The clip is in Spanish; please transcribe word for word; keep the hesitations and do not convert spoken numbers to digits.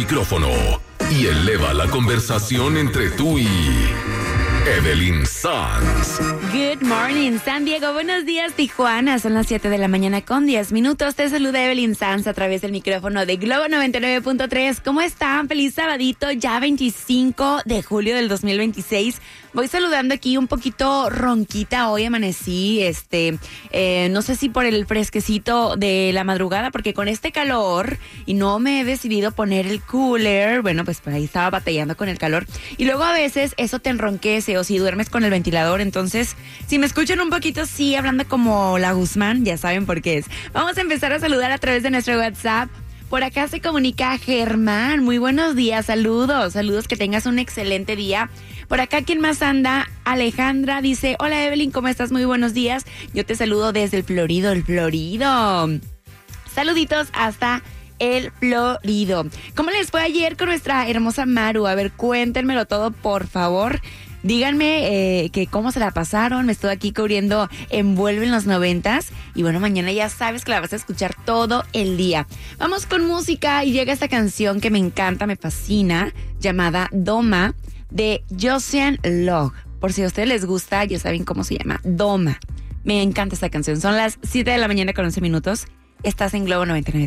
micrófono y eleva la conversación entre tú y Evelyn Sanz. Good morning, San Diego. Buenos días, Tijuana. Son las siete de la mañana con diez minutos. Te saluda Evelyn Sanz a través del micrófono de Globo noventa y nueve punto tres. ¿Cómo están? Feliz sabadito, ya veinticinco de julio del dos mil veintiséis. Voy saludando aquí un poquito ronquita. Hoy amanecí, este, eh, no sé si por el fresquecito de la madrugada, porque con este calor y no me he decidido poner el cooler. Bueno, pues por ahí estaba batallando con el calor. Y luego a veces eso te enronquece o si duermes con el ventilador. Entonces, si me escuchan un poquito, sí, hablando como la Guzmán, ya saben por qué es. Vamos a empezar a saludar a través de nuestro WhatsApp. Por acá se comunica Germán. Muy buenos días, saludos, saludos, que tengas un excelente día. Por acá, ¿quién más anda? Alejandra dice, hola Evelyn, ¿cómo estás? Muy buenos días. Yo te saludo desde el Florido, el Florido. Saluditos hasta el Florido. ¿Cómo les fue ayer con nuestra hermosa Maru? A ver, cuéntenmelo todo, por favor. Díganme eh, que cómo se la pasaron. Me estoy aquí cubriendo Envuelve en los noventas. Y bueno, mañana ya sabes que la vas a escuchar todo el día. Vamos con música y llega esta canción que me encanta, me fascina, llamada Doma, de Josian Log. Por si a ustedes les gusta, ya saben cómo se llama, Doma. Me encanta esta canción. Son las siete de la mañana con once minutos. Estás en Globo noventa y nueve.